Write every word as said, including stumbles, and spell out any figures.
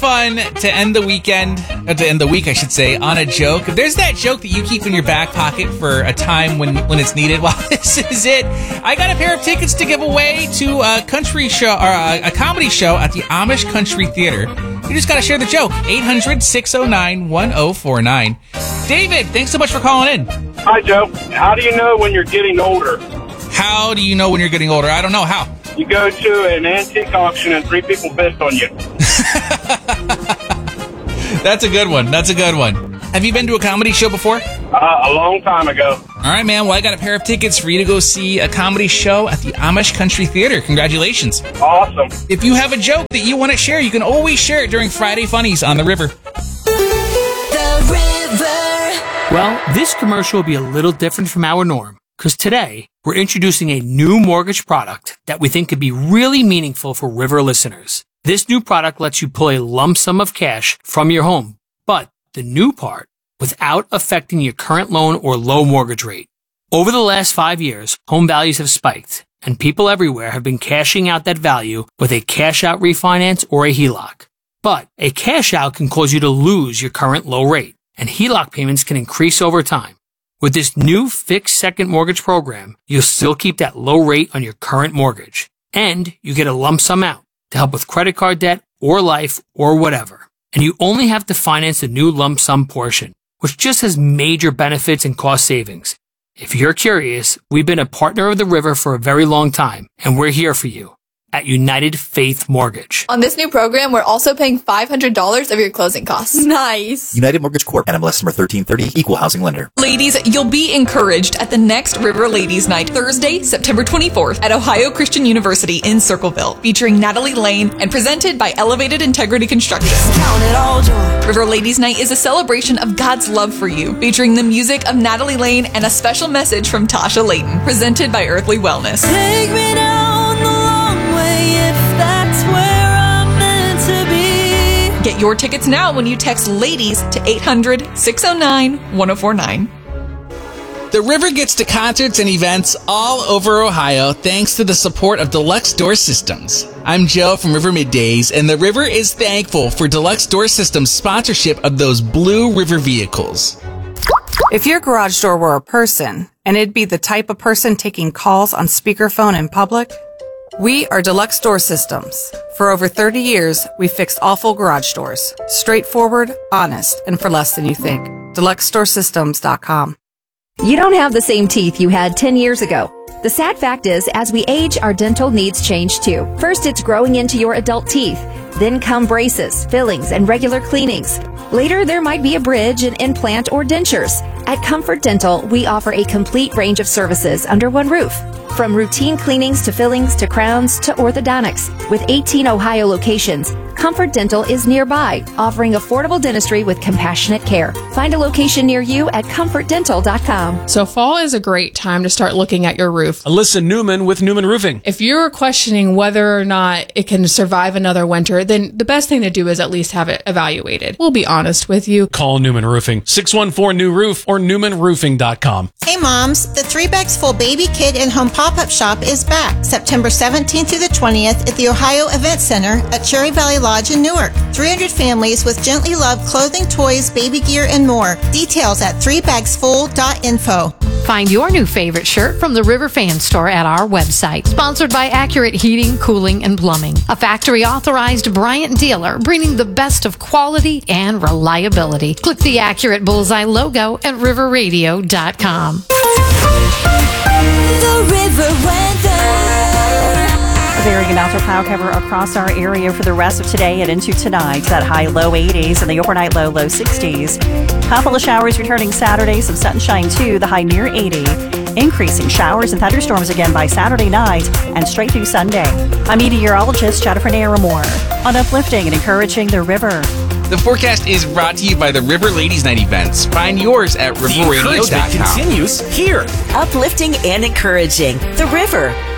fun to end the weekend, or to end the week, I should say, on a joke. If there's that joke that you keep in your back pocket for a time when, when it's needed, well, this is it. I got a pair of tickets to give away to a country show, or a, a comedy show at the Amish Country Theater. You just got to share the joke. eight hundred, six oh nine, one oh four nine. David, thanks so much for calling in. Hi, Joe. How do you know when you're getting older? How do you know when you're getting older? I don't know. How? You go to an antique auction and three people bid on you. That's a good one. That's a good one. Have you been to a comedy show before? Uh, a long time ago. All right, man. Well, I got a pair of tickets for you to go see a comedy show at the Amish Country Theater. Congratulations. Awesome. If you have a joke that you want to share, you can always share it during Friday Funnies on The River. The River. Well, this commercial will be a little different from our norm, because today we're introducing a new mortgage product that we think could be really meaningful for River listeners. This new product lets you pull a lump sum of cash from your home, but the new part, without affecting your current loan or low mortgage rate. Over the last five years, home values have spiked, and people everywhere have been cashing out that value with a cash-out refinance or a H E L O C. But a cash-out can cause you to lose your current low rate, and H E L O C payments can increase over time. With this new fixed second mortgage program, you'll still keep that low rate on your current mortgage, and you get a lump sum out to help with credit card debt or life or whatever. And you only have to finance the new lump sum portion, which just has major benefits and cost savings. If you're curious, we've been a partner of the River for a very long time, and we're here for you at United Faith Mortgage. On this new program, we're also paying five hundred dollars of your closing costs. Nice. United Mortgage Corp. N M L S number thirteen thirty, Equal Housing Lender. Ladies, you'll be encouraged at the next River Ladies Night, Thursday, September twenty-fourth at Ohio Christian University in Circleville, featuring Natalie Lane and presented by Elevated Integrity Construction. Count it all joy. River Ladies Night is a celebration of God's love for you, featuring the music of Natalie Lane and a special message from Tasha Layton, presented by Earthly Wellness. Take me down the long way if that's where I'm meant to be. Get your tickets now when you text LADIES to eight hundred, six oh nine, one oh four nine. The River gets to concerts and events all over Ohio thanks to the support of Deluxe Door Systems. I'm Joe from River Middays, and the River is thankful for Deluxe Door Systems' sponsorship of those blue River vehicles. If your garage door were a person, and it'd be the type of person taking calls on speakerphone in public, we are Deluxe Door Systems. For over thirty years, we've fixed awful garage doors. Straightforward, honest, and for less than you think. deluxe door systems dot com. You don't have the same teeth you had ten years ago. The sad fact is, as we age, our dental needs change too. First, it's growing into your adult teeth. Then come braces, fillings, and regular cleanings. Later, there might be a bridge, an implant, or dentures. At Comfort Dental, we offer a complete range of services under one roof. From routine cleanings to fillings to crowns to orthodontics. With eighteen Ohio locations, Comfort Dental is nearby, offering affordable dentistry with compassionate care. Find a location near you at comfort dental dot com. So fall is a great time to start looking at your roof. Alyssa Newman with Newman Roofing. If you're questioning whether or not it can survive another winter, then the best thing to do is at least have it evaluated. We'll be honest with you. Call Newman Roofing, six one four new roof or newman roofing dot com. Hey moms, the Three Bags Full Baby, Kid, and Home Pop-Up Shop is back September seventeenth through the twentieth at the Ohio Event Center at Cherry Valley Lodge in Newark. three hundred families with gently loved clothing, toys, baby gear, and more. Details at three bags full dot info. Find your new favorite shirt from the River Fan Store at our website. Sponsored by Accurate Heating, Cooling, and Plumbing. A factory-authorized Bryant dealer bringing the best of quality and reliability. Click the Accurate Bullseye logo at river radio dot com. The River Weather. Varying amounts of cloud cover across our area for the rest of today and into tonight. That high low eighties and the overnight low low sixties. Couple of showers returning Saturday, some sunshine too, the high near eighty. Increasing showers and thunderstorms again by Saturday night and straight through Sunday. I'm meteorologist Jennifer Naramore on uplifting and encouraging the river. The forecast is brought to you by the River Ladies Night events. Find yours at river radio dot com. The encouragement continues here. Uplifting and encouraging the river.